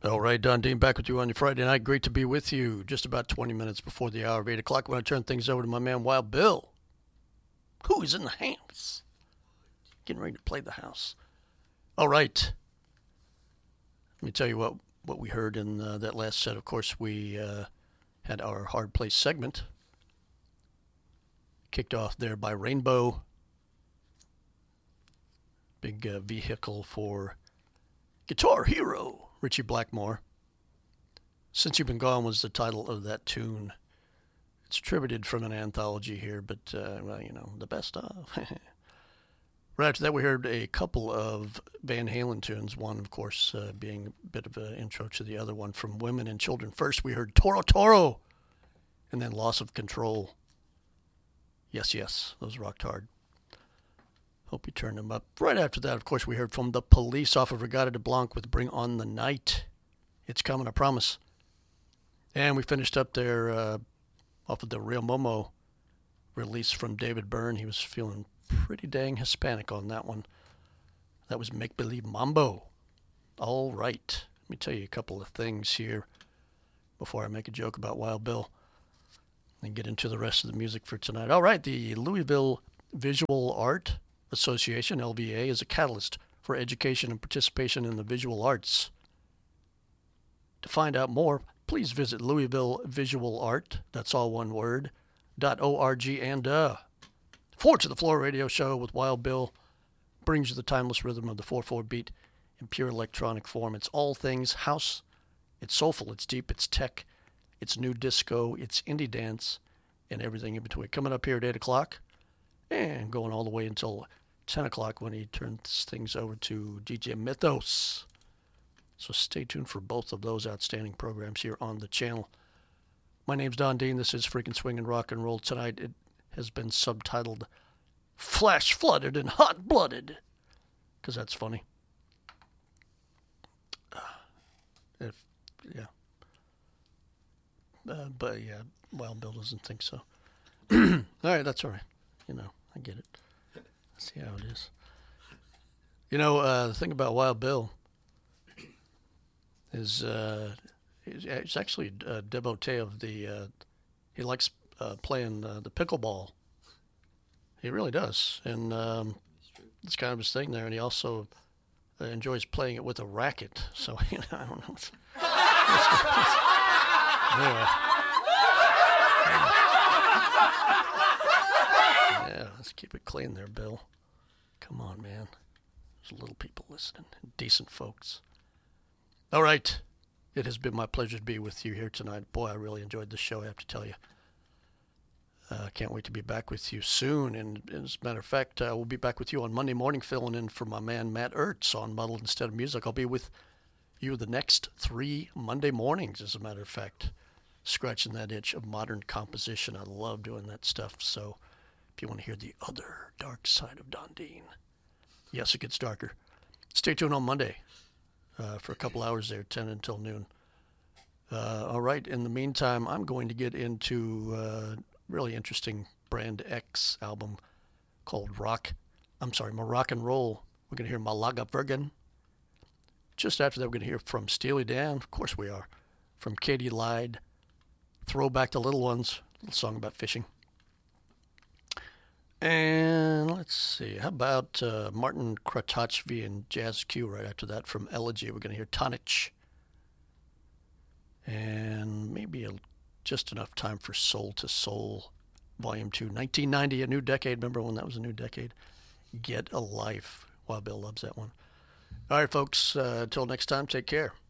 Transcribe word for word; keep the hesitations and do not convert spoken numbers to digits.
All right, Don Dean back with you on your Friday night. Great to be with you. Just about twenty minutes before the hour of eight o'clock when I turn things over to my man Wild Bill, who is in the house. Getting ready to play the house. All right. Let me tell you what, what we heard in uh, that last set. Of course, we uh, had our Hard Place segment. Kicked off there by Rainbow. Big uh, vehicle for Guitar Hero, Richie Blackmore. Since You've Been Gone was the title of that tune. It's attributed from an anthology here, but, uh, well, you know, the best of. Right after that, we heard a couple of Van Halen tunes. One, of course, uh, being a bit of an intro to the other one from Women and Children. First, we heard Toro Toro, and then Loss of Control. Yes, yes, those rocked hard. Hope you turned them up. Right after that, of course, we heard from The Police off of Regatta de Blanc with Bring On the Night. It's coming, I promise. And we finished up there uh, off of the Real Momo release from David Byrne. He was feeling pretty dang Hispanic on that one. That was Make Believe Mambo. All right. Let me tell you a couple of things here before I make a joke about Wild Bill and get into the rest of the music for tonight. All right. The Louisville Visual Art Association, L V A, is a catalyst for education and participation in the visual arts. To find out more, please visit Louisville Visual Art, that's all one word, dot org, and uh, Four to the Floor radio show with Wild Bill brings you the timeless rhythm of the four four beat in pure electronic form. It's all things house. It's soulful, it's deep, it's tech, it's new disco, it's indie dance, and everything in between. Coming up here at eight o'clock and going all the way until ten o'clock when he turns things over to D J Mythos. So stay tuned for both of those outstanding programs here on the channel. My name's Don Dean. This is Freaking Swingin' Rock and Roll. Tonight it has been subtitled Flash Flooded and Hot Blooded, because that's funny. Uh, if, yeah. Uh, but yeah, Wild Bill doesn't think so. All right, that's all right. You know, I get it. See how it is. You know, uh, the thing about Wild Bill is uh, he's, he's actually a devotee of the, uh, he likes uh, playing uh, the pickleball. He really does. And um, it's kind of his thing there. And he also uh, enjoys playing it with a racket. So, you know, I don't know. Anyway. Yeah, let's keep it clean there, Bill. Come on, man. There's little people listening. Decent folks. All right. It has been my pleasure to be with you here tonight. Boy, I really enjoyed the show, I have to tell you. I uh, can't wait to be back with you soon. And as a matter of fact, uh, we'll be back with you on Monday morning, filling in for my man Matt Ertz on Muddled Instead of Music. I'll be with you the next three Monday mornings, as a matter of fact, scratching that itch of modern composition. I love doing that stuff. So if you want to hear the other dark side of Don Dean, yes, it gets darker. Stay tuned on Monday uh, for a couple hours there, ten until noon. Uh, all right. In the meantime, I'm going to get into uh, really interesting Brand X album called Rock. I'm sorry, Moroccan Roll. We're going to hear Malaga Vergan. Just after that, we're going to hear from Steely Dan. Of course we are. From Katie Lyde. Throwback to Little Ones. A little song about fishing. And let's see. How about uh, Martin Kratachvi and Jazz Q right after that from Elegy. We're going to hear Tonich. And maybe a, just enough time for Soul to Soul, Volume two. nineteen ninety, A New Decade. Remember when that was a new decade? Get a Life. Wild Bill loves that one. All right, folks. Uh, until next time, take care.